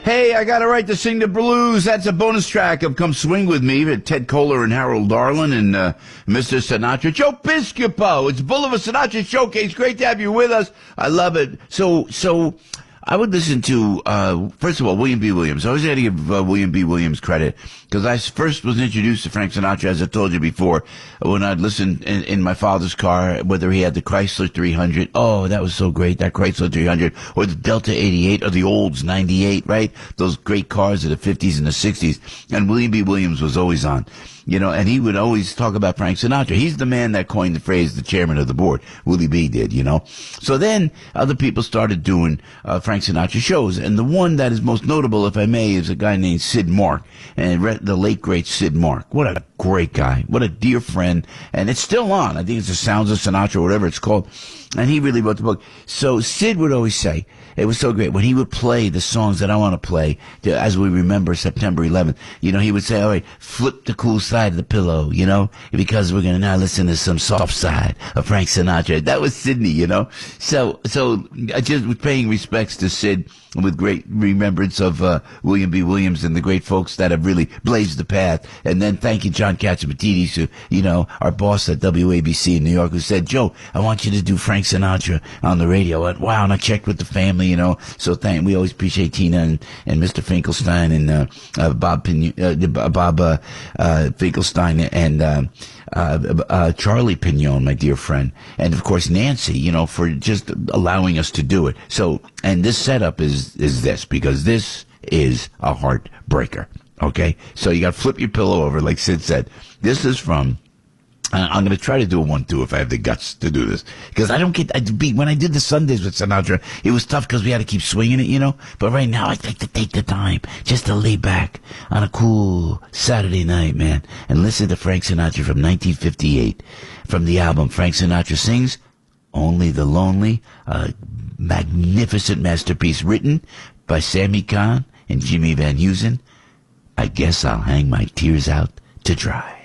Hey, I got a right to sing the blues. That's a bonus track of Come Swing With Me with Ted Koehler and Harold Darlin and Mr. Sinatra. Joe Piscopo, it's Bull of a Sinatra Showcase. Great to have you with us. I love it. So I would listen to, first of all, William B. Williams. I always had to give William B. Williams credit because I first was introduced to Frank Sinatra, as I told you before, when I'd listen in my father's car, whether he had the Chrysler 300. Oh, that was so great, that Chrysler 300, or the Delta 88, or the Olds 98, right? Those great cars of the 50s and the 60s. And William B. Williams was always on. You know, and he would always talk about Frank Sinatra. He's the man that coined the phrase, the chairman of the board. Willie B did, you know. So then other people started doing Frank Sinatra shows. And the one that is most notable, if I may, is a guy named Sid Mark. And the late, great Sid Mark. What a great guy. What a dear friend. And it's still on. I think it's The Sounds of Sinatra or whatever it's called. And he really wrote the book. So Sid would always say, it was so great, when he would play the songs that I want to play, as we remember September 11th, you know, he would say, all right, flip the cool side of the pillow, you know, because we're going to now listen to some soft side of Frank Sinatra. That was Sidney, you know. So I just was paying respects to Sid with great remembrance of William B. Williams and the great folks that have really blazed the path. And then thank you, John Catsimatidis, who, you know, our boss at WABC in New York, who said, Joe, I want you to do Frank Sinatra on the radio. I went, wow, and I checked with the family, you know. So we always appreciate Tina and Mr. Finkelstein and Bob Finkelstein and Charlie Pignon, my dear friend, and of course Nancy, you know, for just allowing us to do it. So, and this setup is this, because this is a heartbreaker. Okay, so you got to flip your pillow over, like Sid said. This is from. I'm going to try to do a 1-2 if I have the guts to do this. Because I don't get, when I did the Sundays with Sinatra, it was tough because we had to keep swinging it, you know. But right now, I'd like to take the time just to lay back on a cool Saturday night, man, and listen to Frank Sinatra from 1958 from the album Frank Sinatra Sings Only the Lonely, a magnificent masterpiece written by Sammy Cahn and Jimmy Van Heusen. I guess I'll hang my tears out to dry.